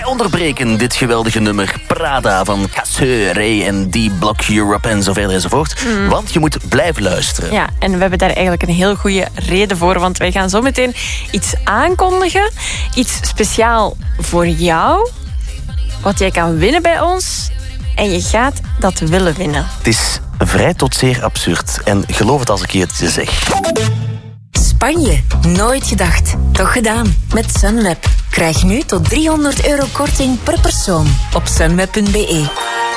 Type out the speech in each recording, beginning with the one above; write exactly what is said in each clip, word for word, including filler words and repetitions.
onderbreken dit geweldige nummer Prada van Casseur en D-Block Europe en zo verder enzovoort. Mm. Want je moet blijven luisteren. Ja, en we hebben daar eigenlijk een heel goede reden voor, want wij gaan zo meteen iets aankondigen. Iets speciaal voor jou, wat jij kan winnen bij ons. En je gaat dat willen winnen. Het is vrij tot zeer absurd. En geloof het als ik je het zeg. Spanje. Nooit gedacht. Toch gedaan. Met Sunweb. Krijg nu tot driehonderd euro korting per persoon op sunweb punt b e.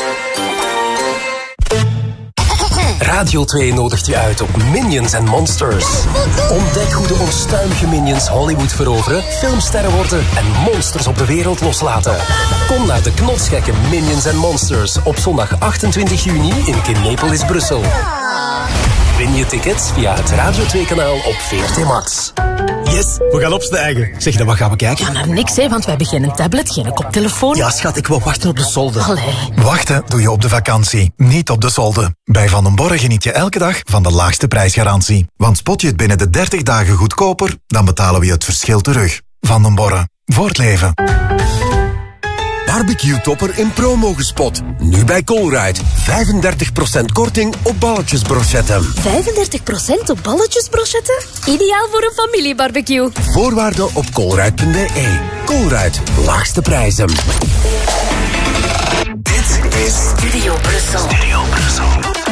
Radio twee nodigt je uit op Minions and Monsters. Ontdek hoe de onstuimige Minions Hollywood veroveren, filmsterren worden en monsters op de wereld loslaten. Kom naar de knotsgekke Minions and Monsters op zondag achtentwintig juni in Kinepolis, Brussel. Win je tickets via het Radio twee kanaal op V R T Max. Yes, we gaan opstijgen. Zeg, dan wat gaan we kijken? Ja, naar niks, hè, want we hebben geen tablet, geen koptelefoon. Ja, schat, ik wil wachten op de solde. Allee. Wachten doe je op de vakantie, niet op de solde. Bij Van den Borre geniet je elke dag van de laagste prijsgarantie. Want spot je het binnen de dertig dagen goedkoper, dan betalen we je het verschil terug. Van den Borre, voor het leven. Barbecue-topper in promo gespot. Nu bij Colruyt. vijfendertig procent korting op balletjesbrochetten. vijfendertig procent op balletjesbrochetten? Ideaal voor een familiebarbecue. Voorwaarden op colruyt punt b e. Colruyt. Laagste prijzen. Dit is Studio Brussel. Studio Brussel.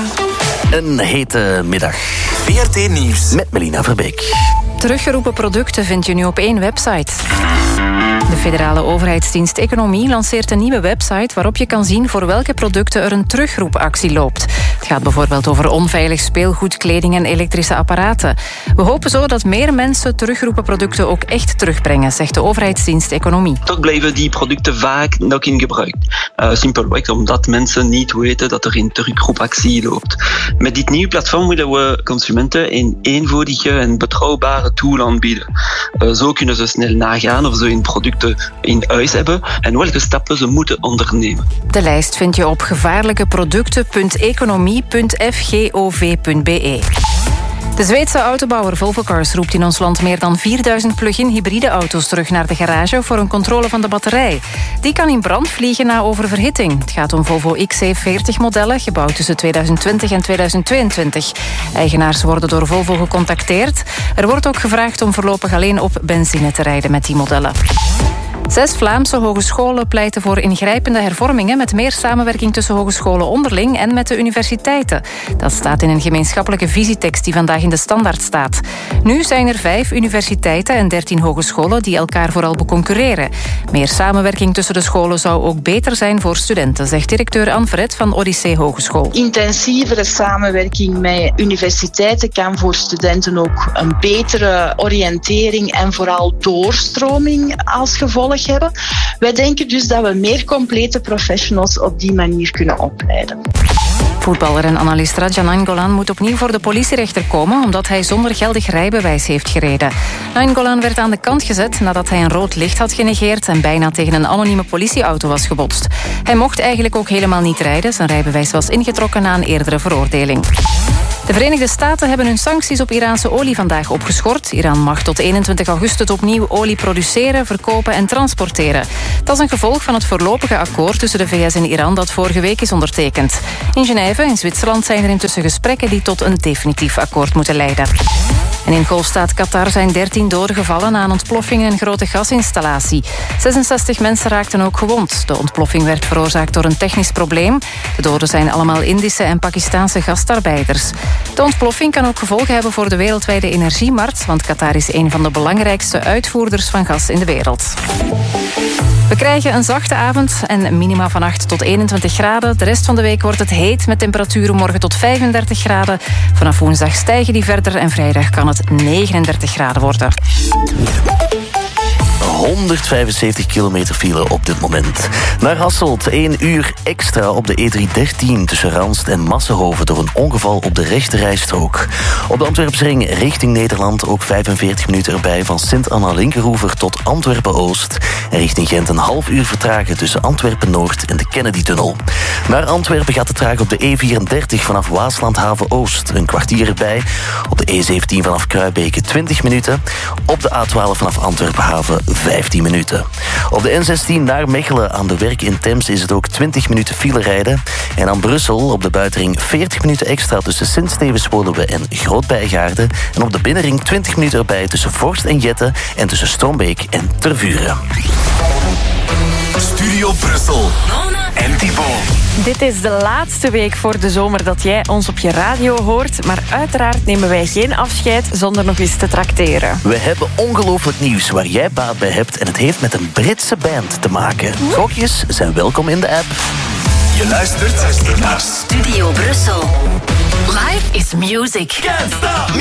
Een hete middag. V R T Nieuws. Met Melina Verbeek. Teruggeroepen producten vind je nu op één website. De federale overheidsdienst Economie lanceert een nieuwe website waarop je kan zien voor welke producten er een terugroepactie loopt. Het gaat bijvoorbeeld over onveilig speelgoed, kleding en elektrische apparaten. We hopen zo dat meer mensen terugroepen producten ook echt terugbrengen, zegt de overheidsdienst Economie. Toch blijven die producten vaak nog in gebruik. Uh, simpelweg omdat mensen niet weten dat er een terugroepactie loopt. Met dit nieuwe platform willen we consumenten een eenvoudige en betrouwbare tool aanbieden. Uh, zo kunnen ze snel nagaan of ze hun producten in huis hebben en welke stappen ze moeten ondernemen. De lijst vind je op gevaarlijkeproducten punt economie punt f g o v punt b e. De Zweedse autobouwer Volvo Cars roept in ons land meer dan vierduizend plug-in hybride auto's terug naar de garage voor een controle van de batterij. Die kan in brand vliegen na oververhitting. Het gaat om Volvo X C veertig modellen, gebouwd tussen tweeduizend twintig en tweeduizend tweeëntwintig. Eigenaars worden door Volvo gecontacteerd. Er wordt ook gevraagd om voorlopig alleen op benzine te rijden met die modellen. Zes Vlaamse hogescholen pleiten voor ingrijpende hervormingen met meer samenwerking tussen hogescholen onderling en met de universiteiten. Dat staat in een gemeenschappelijke visietekst die vandaag in de Standaard staat. Nu zijn er vijf universiteiten en dertien hogescholen die elkaar vooral beconcurreren. Meer samenwerking tussen de scholen zou ook beter zijn voor studenten, zegt directeur Anne Verret van Odyssee Hogeschool. Intensievere samenwerking met universiteiten kan voor studenten ook een betere oriëntering en vooral doorstroming als gevolg hebben. Wij denken dus dat we meer complete professionals op die manier kunnen opleiden. Voetballer en analist Radja Nainggolan moet opnieuw voor de politierechter komen omdat hij zonder geldig rijbewijs heeft gereden. Nainggolan werd aan de kant gezet nadat hij een rood licht had genegeerd en bijna tegen een anonieme politieauto was gebotst. Hij mocht eigenlijk ook helemaal niet rijden. Zijn rijbewijs was ingetrokken na een eerdere veroordeling. De Verenigde Staten hebben hun sancties op Iraanse olie vandaag opgeschort. Iran mag tot eenentwintig augustus opnieuw olie produceren, verkopen en transporteren. Dat is een gevolg van het voorlopige akkoord tussen de V S en Iran dat vorige week is ondertekend. In Genève, in Zwitserland, zijn er intussen gesprekken die tot een definitief akkoord moeten leiden. En in golfstaat Qatar zijn dertien doden gevallen na een ontploffing in een grote gasinstallatie. zesenzestig mensen raakten ook gewond. De ontploffing werd veroorzaakt door een technisch probleem. De doden zijn allemaal Indische en Pakistaanse gastarbeiders. De ontploffing kan ook gevolgen hebben voor de wereldwijde energiemarkt, want Qatar is een van de belangrijkste uitvoerders van gas in de wereld. We krijgen een zachte avond en minima van acht tot eenentwintig graden. De rest van de week wordt het heet met temperaturen morgen tot vijfendertig graden. Vanaf woensdag stijgen die verder en vrijdag kan het negenendertig graden worden. honderdvijfenzeventig kilometer file op dit moment. Naar Hasselt, één uur extra op de E driehonderddertien tussen Ranst en Massenhoven door een ongeval op de rechterrijstrook. Op de Antwerpsring richting Nederland ook vijfenveertig minuten erbij van Sint-Anna-Linkeroever tot Antwerpen-Oost. En richting Gent een half uur vertragen tussen Antwerpen-Noord en de Kennedy-tunnel. Naar Antwerpen gaat het traag op de E vierendertig vanaf Waaslandhaven Oost. Een kwartier erbij. Op de E zeventien vanaf Kruibeke twintig minuten. Op de A twaalf vanaf Antwerpenhaven vijftien minuten. Op de N zestien naar Mechelen aan de Werk in Temse is het ook twintig minuten file rijden. En aan Brussel op de buitenring veertig minuten extra tussen Sint-Stevens-Woluwe en Groot-Bijgaarden. En op de binnenring twintig minuten erbij tussen Vorst en Jette en tussen Strombeek en Tervuren. Studio Brussel. En Thibaut. Dit is de laatste week voor de zomer dat jij ons op je radio hoort. Maar uiteraard nemen wij geen afscheid zonder nog eens te trakteren. We hebben ongelooflijk nieuws waar jij baat bij hebt. En het heeft met een Britse band te maken. Gokjes zijn welkom in de app. Je luistert naar Studio Brussel. Life is music. Can't stop.